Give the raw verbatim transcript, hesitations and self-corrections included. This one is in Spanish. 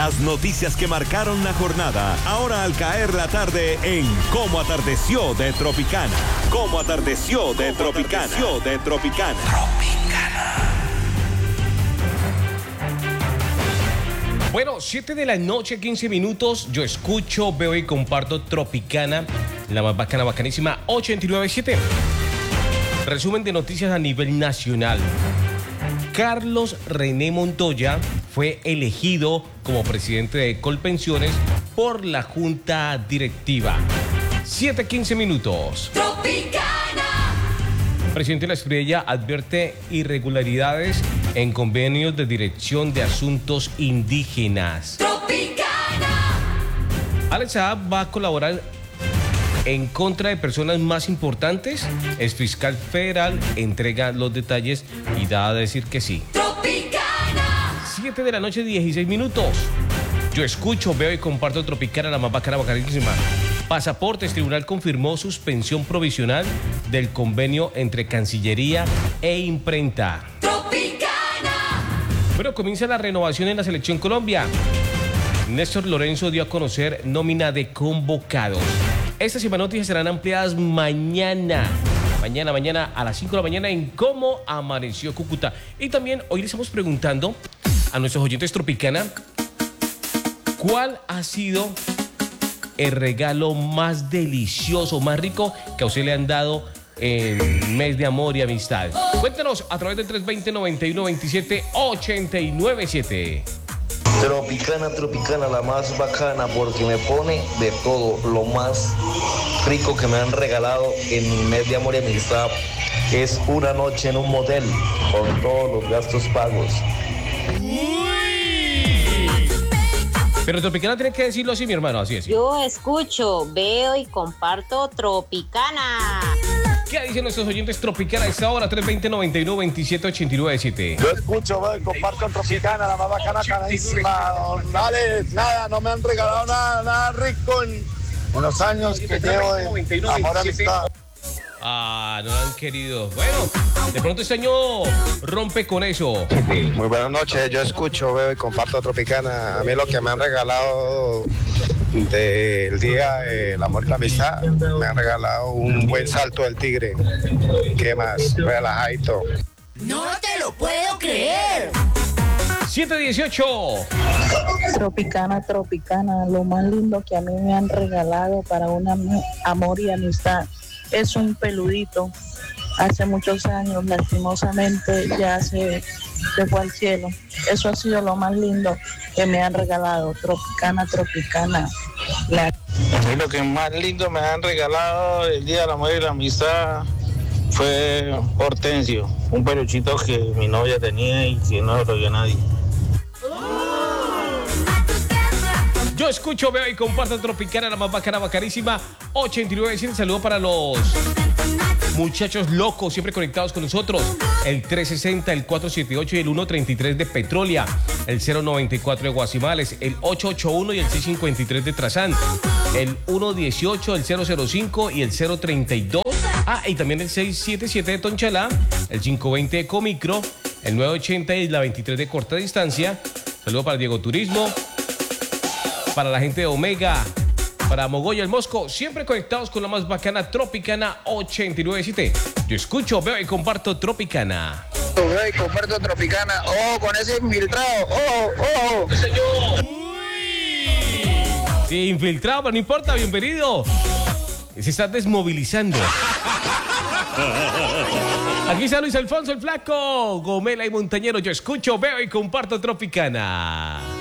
Las noticias que marcaron la jornada, ahora al caer la tarde en Cómo Atardeció de Tropicana. Cómo Atardeció de Tropicana. Atardeció de Tropicana. Tropicana. Bueno, siete de la noche, quince minutos. Yo escucho, veo y comparto Tropicana, la más bacana, bacanísima, ochenta y nueve punto siete. Resumen de noticias a nivel nacional. Carlos René Montoya fue elegido como presidente de Colpensiones por la Junta Directiva. siete quince minutos. Tropicana. Presidente de la Espriella advierte irregularidades en convenios de dirección de asuntos indígenas. Tropicana. Alex Saab va a colaborar en contra de personas más importantes. El fiscal federal entrega los detalles y da a decir que sí. Tropicana. siete de la noche, dieciséis minutos. Yo escucho, veo y comparto Tropicana, la más bacana, bacanísima. Pasaportes, tribunal confirmó suspensión provisional del convenio entre Cancillería e Imprenta. Tropicana. Pero comienza la renovación en la Selección Colombia. Néstor Lorenzo dio a conocer nómina de convocados. Estas y más noticias serán ampliadas mañana. Mañana, mañana a las cinco de la mañana en Cómo Amaneció Cúcuta. Y también hoy le estamos preguntando a nuestros oyentes Tropicana, ¿cuál ha sido el regalo más delicioso, más rico que a usted le han dado en mes de amor y amistad? Cuéntanos a través del tres dos cero, nueve uno dos siete, ocho nueve siete. Tropicana, Tropicana, la más bacana, porque me pone de todo. Lo más rico que me han regalado en mi mes de amor y amistad es una noche en un motel con todos los gastos pagos. Pero Tropicana tiene que decirlo así, mi hermano, así es. Yo escucho, veo y comparto Tropicana. ¿Qué dicen nuestros oyentes Tropicana a esta hora? tres dos cero, nueve uno dos siete, ocho nueve siete. Yo escucho, veo y comparto Tropicana, la más bacana, canadísima. Dale, nada, no me han regalado nada, nada rico en, en los años que llevo de amor y amistad. Ah, no lo han querido. Bueno, de pronto este año rompe con eso. Muy buenas noches, yo escucho, veo y comparto Tropicana. A mí lo que me han regalado del día del amor y la amistad, me han regalado un buen salto del tigre. ¿Qué más? Relajadito. No te lo puedo creer. siete dieciocho. Tropicana, Tropicana, lo más lindo que a mí me han regalado para un am- amor y amistad es un peludito. Hace muchos años, lastimosamente, ya se, se fue al cielo. Eso ha sido lo más lindo que me han regalado. Tropicana, Tropicana. La... A mí lo que más lindo me han regalado el Día del Amor y la Amistad fue Hortensio, un peluchito que mi novia tenía y que no lo vio nadie. Yo escucho, veo y comparto Tropicana, la más bacana, bacanísima, ochenta y nueve. Un saludo para los muchachos locos, siempre conectados con nosotros. El tres sesenta, el cuatro siete ocho y el uno treinta y tres de Petrolia. El cero noventa y cuatro de Guasimales. El ocho ocho uno y el seis cincuenta y tres de Trazán. El uno dieciocho, el cero cero cinco y el cero treinta y dos. Ah, y también el seis siete siete de Tonchalá. El cinco veinte de Comicro. El nueve ochenta y la veintitrés de Corta Distancia. Saludo para Diego Turismo. Para la gente de Omega, para Mogoya el Mosco, siempre conectados con la más bacana Tropicana ochenta y nueve punto siete. Yo escucho, veo y comparto Tropicana. Veo y comparto Tropicana. Oh, con ese infiltrado. Oh, oh. Sí, infiltrado, pero no importa, bienvenido. Se está desmovilizando. Aquí está Luis Alfonso el Flaco, Gomela y Montañero. Yo escucho, veo y comparto Tropicana.